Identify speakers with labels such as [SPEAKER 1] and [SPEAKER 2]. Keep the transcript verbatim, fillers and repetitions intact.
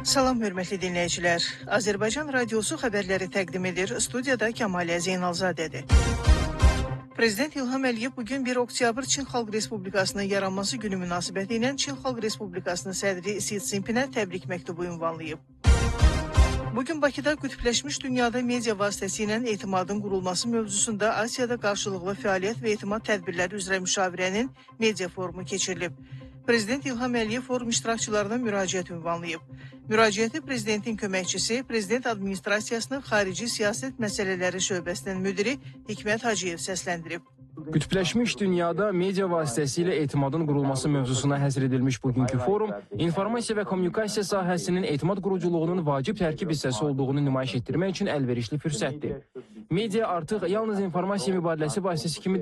[SPEAKER 1] Salam, hörmətli dinləyicilər. Azərbaycan Radiosu xəbərləri təqdim edir. Studiyada Kəmalə Zeynalzadədir. Prezident İlham Əliyev bugün bir oktyabr Çin Xalq Respublikasının yaranması günü münasibəti ilə Çin Xalq Respublikasının sədri Si Cinpinə təbrik məktubu ünvanlayıb. Bugün Bakıda qütbləşmiş dünyada media vasitəsilə etimadın qurulması mövzusunda Asiyada qarşılıqlı fəaliyyət və etimad tədbirləri üzrə müşavirənin media forumu keçirilib. Prezident İlham Əliyev forum iştirakçılarına müraciət ünvanlayıb. Müraciəti Prezidentin köməkçisi, Prezident Administrasiyasının xarici siyasət məsələləri şöbəsinin müdiri Hikmət Hacıyev səsləndirib.
[SPEAKER 2] Qütbləşmiş dünyada media vasitəsilə etimadın qurulması mövzusuna həsr edilmiş bugünkü forum, informasiya və kommunikasiya sahəsinin etimad quruculuğunun vacib tərkib hissəsi olduğunu nümayiş etdirmək üçün əlverişli fürsətdir. Media artıq yalnız informasiya mübadiləsi vasitəsi kimi